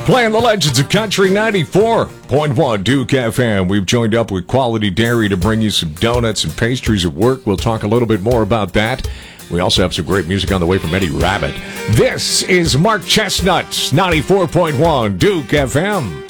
Playing the legends of country 94.1 Duke FM. We've joined up with Quality Dairy to bring you some donuts and pastries at work. We'll talk a little bit more about that. We also have some great music on the way from Eddie Rabbitt. This is Mark Chestnut, 94.1 Duke FM.